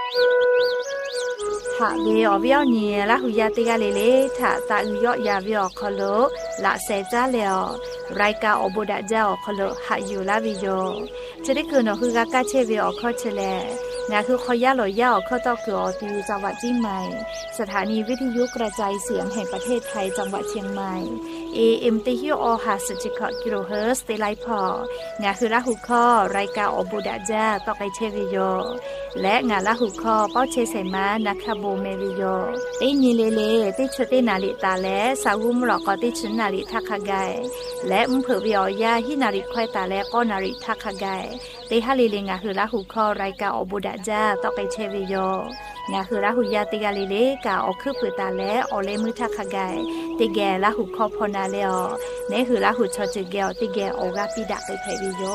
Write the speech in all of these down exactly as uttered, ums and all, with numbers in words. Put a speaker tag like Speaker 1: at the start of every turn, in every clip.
Speaker 1: ถ้าเวอวิอนี่ละหุยาติกาเลเลถ้าตาอุยอยาวิอคอโลละเซจาเลอรายกาอบุดะเจ้าคอโลหะอยู่ละวิโยจะได้คือนอคือกากาเชวิอคอเชเลงาคือคอยาลอยาอคอตอคืออตีจังหวัดเชียงใหม่สถานีวิทยุกระจายเสียงแห่งประเทศไทยจังหวัดเชียงใหม่ เอ เอ็ม ตี ฮิว อ ห้าสิบเจ็ด กิโลเฮิรตซ์เตไลพองาคือละหุคอรายกาอบุดะเจ้าตอไกเชวิโยและงาละหุคอเป้าเชไซมานาคาโบเมวิโยเตนีเลเลเตชเตนาลิตาและสาวุมหลอกก็เตชนาลิทักขะไกและมเผวิออยาฮินาริควายตาและก็นาริทักขะไกเตฮาเลเลงาคือละหุคอรายกาอบุดะเจ้าตอไกเชวิโยงาคือละหุยาติกาเลเลกาอคือปืตาและอเลมือทักขะไกติแกละหุคอพอนาเลอเนคือละหุชอจิเกลติแกออกาปิดะไปไผวิโย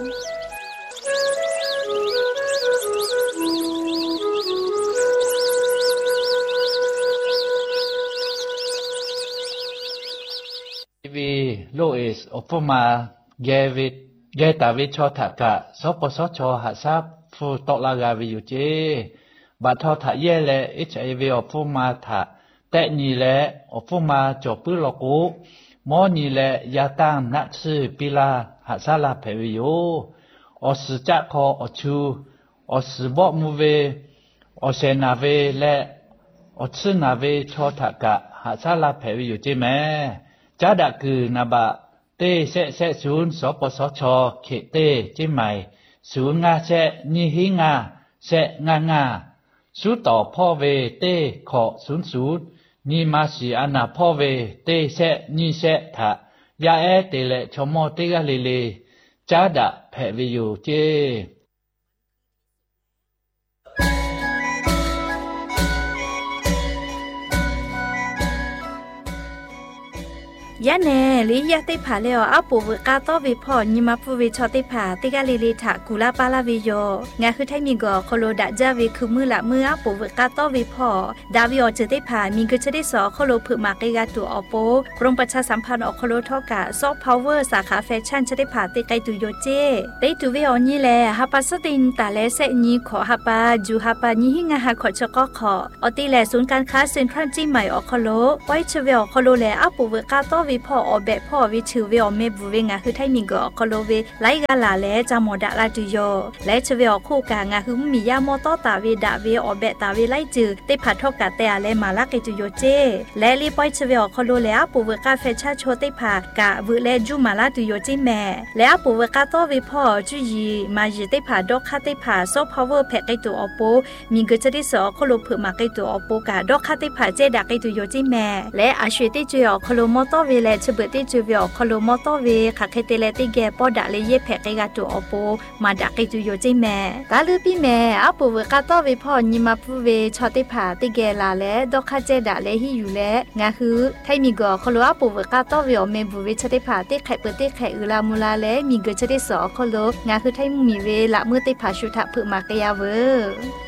Speaker 2: วีโลเอสอฟมาเกวิดเกตาวิชอทากะสปสชหาซับฟูตลากาวิอยู่เจบัดทอทะเยเล เอช ไอ วี อฟมาทะแตะนีเลอฟมาจบปื้อลอกูมอนีเลยาตังนักซื้อปิลาหาซาลาเพวิโยอสจักคออชูอสบอมูเวอเซนาเวและอซึนาเวชอทากะหาซาลาเพวิอยู่เจแม่จาดะคือนาบะเตเสเสศูนย์สปสชเขเตจิใหม่ศูนย์งาเสนิหิงาเสงางาสุต่อพ่อเวเตขอศูนย์ศูนย์นิมาสีอนาพ่อเวเตเสนิเสทะยาเอเตเลชมอเตกะเลเลจาดะแผ่วิอยู่เจ
Speaker 1: ยะเนลิยะติผาเลออะปูวกาตอวิพอญิมาปูวิชอติผาติกะลิลิทะกุลาปาลาวิโยงาคือไทมีกอโคโลดะจาวิคือมือละมืออะปูวกาตอวิพอดาวิออเจติผามีกึจะได้สอโคโลผึมาเกกาตุออโปกรมประชาสัมพันธ์อโคโลทอกะซอฟต์พาวเวอร์สาขาแฟชั่นจะได้ผาติไกตุโยเจไตตุวิออนี่แลฮาปาสตินตาเลเซญีขอฮาปาจูฮาปาญิหิงาฮาขอชะกอขออติแลศูนย์การค้าเซ็นทรัลจิใหม่อโคโลไว้ชเวอโคโลแลอะปูวกาตอวิพออเบพ่อวิชื่อเวอเมบูเวงาคือไทมิงกอคอโลเวไลกาลาเลจามอดาลาตุโยและชเวอคู่กางาคือมียามอตอตาเวดาเวอเบตาเวไลจือติผัดทอกกะเตอะเลมาลาเกตุโยเจและลีปอยชเวอคอโลเลอะปูเวกาเฟชาโชติผากะวเลจูมาลาตุโยจิแม่และอะปูเวกาตอเวพ่อจุยีมาจิติผาดอกคาติผาโซพาวเวอร์แพกไกตุอโปมีกะจะได้สอคอโลเผมาไกตุอโปกะดอกคาติผาเจดาไกตุโยจิแม่และอาชวยติจุยอคอโลมอตอเวเลชเบติจูเวอคอโลมอตอเวคาเคเตเลติแกปอดะเลเยแพกไกกาตุอโปมาดะไกตุโยจิแม่กาลือปีแม่อะปูเวกาตอเวพ่อญิมาปูเวชอติผาติแกลาและดอกคาเจดะเลหิอยู่และงาคือไทมีกอคอโลอะปูเวกาตอเวอเมบูเวชอติผาติไข่เปติไข่อุลามูลาและมีเกชะติสอคอโลงาคือไทมีเวละมือติผาชุทะผึมาเกยาเว